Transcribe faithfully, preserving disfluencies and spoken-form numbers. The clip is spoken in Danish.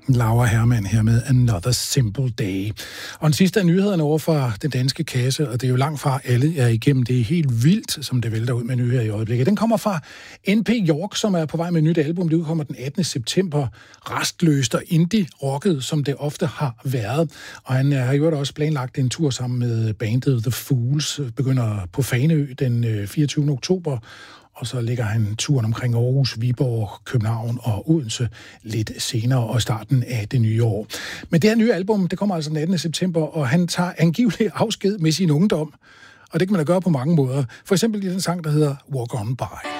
Laura Hermann her med Another Simple Day. Og den sidste af nyhederne over fra den danske kasse, og det er jo langt fra alle er igennem. Det er helt vildt, som det vælter ud med nyheder i øjeblikket. Den kommer fra N P York, som er på vej med et nyt album. Det udkommer den attende september. Rastløst og indie-rocket, som det ofte har været. Og han har jo også planlagt en tur sammen med bandet The Fools. Begynder på Fanø den fireogtyvende oktober. Og så ligger han turen omkring Aarhus, Viborg, København og Odense lidt senere og starten af det nye år. Men det her nye album, det kommer altså den attende september, og han tager angiveligt afsked med sin ungdom. Og det kan man da gøre på mange måder. For eksempel i den sang, der hedder Walk On By.